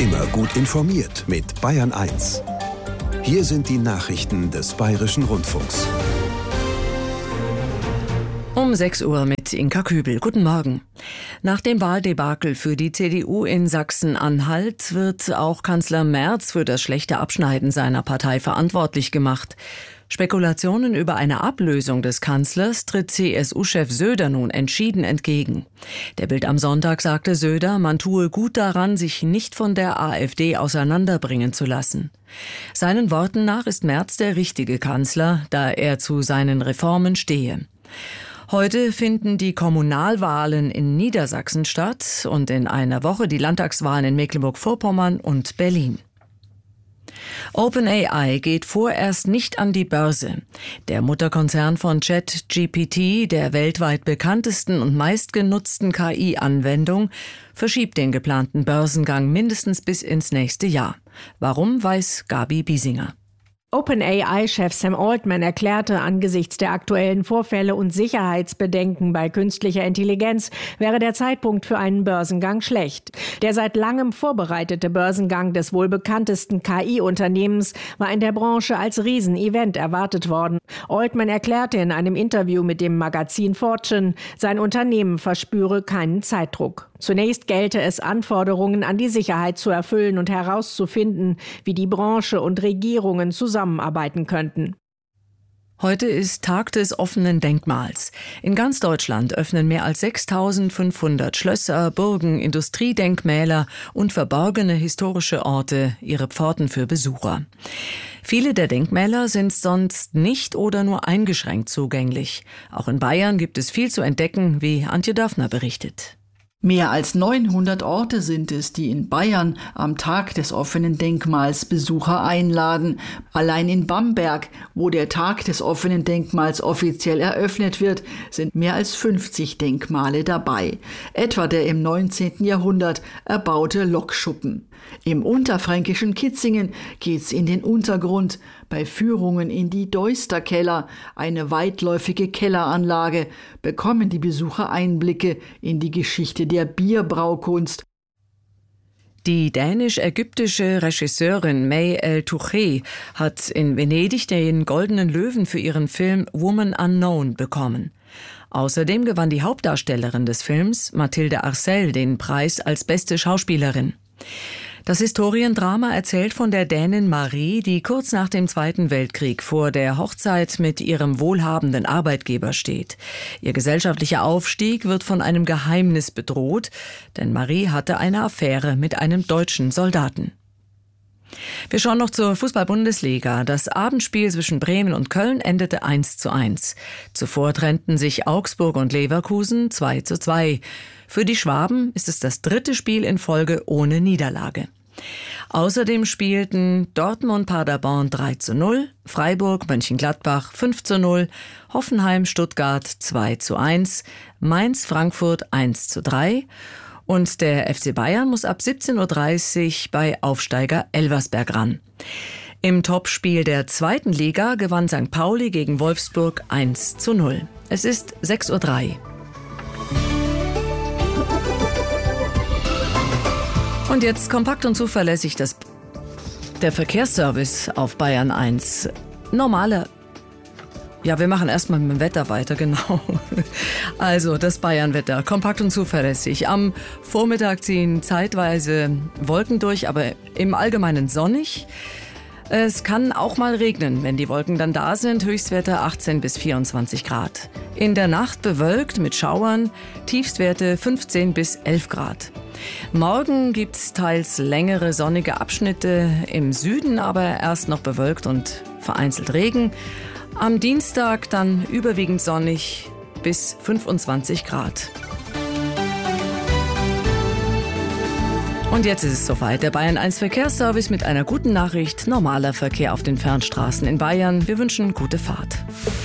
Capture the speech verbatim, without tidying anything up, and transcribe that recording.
Immer gut informiert mit Bayern eins. Hier sind die Nachrichten des Bayerischen Rundfunks. Um sechs Uhr mit Inka Kübel. Guten Morgen. Nach dem Wahldebakel für die C D U in Sachsen-Anhalt wird auch Kanzler Merz für das schlechte Abschneiden seiner Partei verantwortlich gemacht. Spekulationen über eine Ablösung des Kanzlers tritt C S U-Chef Söder nun entschieden entgegen. Der Bild am Sonntag sagte Söder, man tue gut daran, sich nicht von der AfD auseinanderbringen zu lassen. Seinen Worten nach ist Merz der richtige Kanzler, da er zu seinen Reformen stehe. Heute finden die Kommunalwahlen in Niedersachsen statt und in einer Woche die Landtagswahlen in Mecklenburg-Vorpommern und Berlin. OpenAI geht vorerst nicht an die Börse. Der Mutterkonzern von ChatGPT, der weltweit bekanntesten und meistgenutzten K I-Anwendung, verschiebt den geplanten Börsengang mindestens bis ins nächste Jahr. Warum, weiß Gabi Biesinger. OpenAI-Chef Sam Altman erklärte, angesichts der aktuellen Vorfälle und Sicherheitsbedenken bei künstlicher Intelligenz wäre der Zeitpunkt für einen Börsengang schlecht. Der seit langem vorbereitete Börsengang des wohl bekanntesten K I-Unternehmens war in der Branche als Riesenevent erwartet worden. Altman erklärte in einem Interview mit dem Magazin Fortune, sein Unternehmen verspüre keinen Zeitdruck. Zunächst gelte es, Anforderungen an die Sicherheit zu erfüllen und herauszufinden, wie die Branche und Regierungen zusammenarbeiten könnten. Heute ist Tag des offenen Denkmals. In ganz Deutschland öffnen mehr als sechstausendfünfhundert Schlösser, Burgen, Industriedenkmäler und verborgene historische Orte ihre Pforten für Besucher. Viele der Denkmäler sind sonst nicht oder nur eingeschränkt zugänglich. Auch in Bayern gibt es viel zu entdecken, wie Antje Döffner berichtet. Mehr als neunhundert Orte sind es, die in Bayern am Tag des offenen Denkmals Besucher einladen. Allein in Bamberg, wo der Tag des offenen Denkmals offiziell eröffnet wird, sind mehr als fünfzig Denkmale dabei. Etwa der im neunzehnten Jahrhundert erbaute Lokschuppen. Im unterfränkischen Kitzingen geht's in den Untergrund, bei Führungen in die Deusterkeller, eine weitläufige Kelleranlage, bekommen die Besucher Einblicke in die Geschichte der Bierbraukunst. Die dänisch-ägyptische Regisseurin May El-Touché hat in Venedig den Goldenen Löwen für ihren Film Woman Unknown bekommen. Außerdem gewann die Hauptdarstellerin des Films, Mathilde Arcel, den Preis als beste Schauspielerin. Das Historiendrama erzählt von der Dänin Marie, die kurz nach dem Zweiten Weltkrieg vor der Hochzeit mit ihrem wohlhabenden Arbeitgeber steht. Ihr gesellschaftlicher Aufstieg wird von einem Geheimnis bedroht, denn Marie hatte eine Affäre mit einem deutschen Soldaten. Wir schauen noch zur Fußball-Bundesliga. Das Abendspiel zwischen Bremen und Köln endete eins zu eins. Zuvor trennten sich Augsburg und Leverkusen zwei zu zwei. Für die Schwaben ist es das dritte Spiel in Folge ohne Niederlage. Außerdem spielten Dortmund-Paderborn drei zu null, Freiburg-Mönchengladbach fünf zu null, Hoffenheim-Stuttgart zwei zu eins, Mainz-Frankfurt eins zu drei und der F C Bayern muss ab siebzehn Uhr dreißig bei Aufsteiger Elversberg ran. Im Topspiel der zweiten Liga gewann Sankt Pauli gegen Wolfsburg eins zu null. Es ist sechs Uhr drei. Und jetzt kompakt und zuverlässig das, der Verkehrsservice auf Bayern eins. Normale, ja, wir machen erstmal mit dem Wetter weiter, genau. Also das Bayernwetter, kompakt und zuverlässig. Am Vormittag ziehen zeitweise Wolken durch, aber im Allgemeinen sonnig. Es kann auch mal regnen, wenn die Wolken dann da sind. Höchstwerte achtzehn bis vierundzwanzig Grad. In der Nacht bewölkt mit Schauern, Tiefstwerte fünfzehn bis elf Grad. Morgen gibt's teils längere sonnige Abschnitte, im Süden aber erst noch bewölkt und vereinzelt Regen. Am Dienstag dann überwiegend sonnig bis fünfundzwanzig Grad. Und jetzt ist es soweit. Der Bayern eins Verkehrsservice mit einer guten Nachricht. Normaler Verkehr auf den Fernstraßen in Bayern. Wir wünschen gute Fahrt.